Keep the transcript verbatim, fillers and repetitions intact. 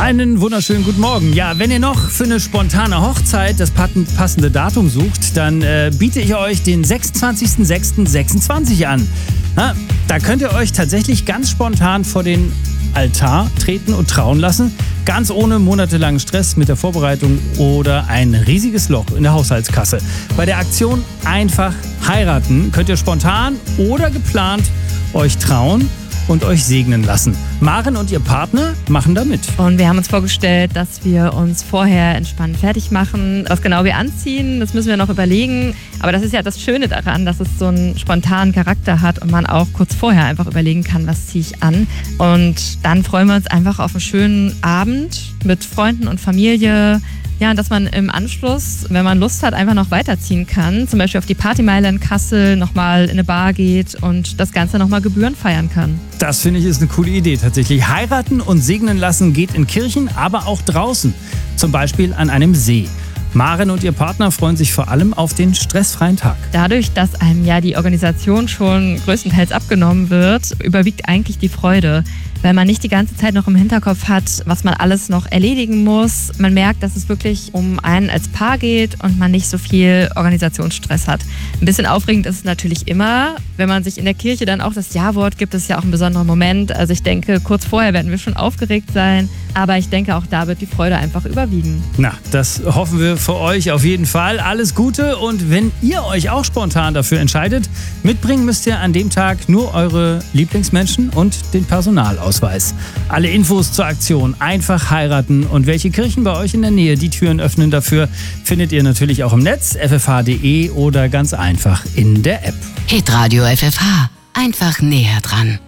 Einen wunderschönen guten Morgen. Ja, wenn ihr noch für eine spontane Hochzeit das passende Datum sucht, dann äh, biete ich euch den sechsundzwanzigsten sechsten sechsundzwanzig an. Na, da könnt ihr euch tatsächlich ganz spontan vor den Altar treten und trauen lassen. Ganz ohne monatelangen Stress mit der Vorbereitung oder ein riesiges Loch in der Haushaltskasse. Bei der Aktion Einfach heiraten könnt ihr spontan oder geplant euch trauen und euch segnen lassen. Maren und ihr Partner machen da mit. Und wir haben uns vorgestellt, dass wir uns vorher entspannt fertig machen. Was genau wir anziehen, das müssen wir noch überlegen. Aber das ist ja das Schöne daran, dass es so einen spontanen Charakter hat und man auch kurz vorher einfach überlegen kann, was ziehe ich an. Und dann freuen wir uns einfach auf einen schönen Abend mit Freunden und Familie. Ja, dass man im Anschluss, wenn man Lust hat, einfach noch weiterziehen kann. Zum Beispiel auf die Partymeile in Kassel nochmal in eine Bar geht und das Ganze nochmal Gebühren feiern kann. Das finde ich ist eine coole Idee tatsächlich. Heiraten und segnen lassen geht in Kirchen, aber auch draußen. Zum Beispiel an einem See. Maren und ihr Partner freuen sich vor allem auf den stressfreien Tag. Dadurch, dass einem ja die Organisation schon größtenteils abgenommen wird, überwiegt eigentlich die Freude. Weil man nicht die ganze Zeit noch im Hinterkopf hat, was man alles noch erledigen muss. Man merkt, dass es wirklich um einen als Paar geht und man nicht so viel Organisationsstress hat. Ein bisschen aufregend ist es natürlich immer, wenn man sich in der Kirche dann auch das Ja-Wort gibt, ist ja auch ein besonderer Moment. Also ich denke, kurz vorher werden wir schon aufgeregt sein, aber ich denke, auch da wird die Freude einfach überwiegen. Na, das hoffen wir für euch auf jeden Fall. Alles Gute, und wenn ihr euch auch spontan dafür entscheidet, mitbringen müsst ihr an dem Tag nur eure Lieblingsmenschen und den Personalausweis. Alle Infos zur Aktion Einfach heiraten und welche Kirchen bei euch in der Nähe die Türen öffnen dafür, findet ihr natürlich auch im Netz, f f h punkt d e oder ganz einfach in der App. Hitradio F F H. Einfach näher dran.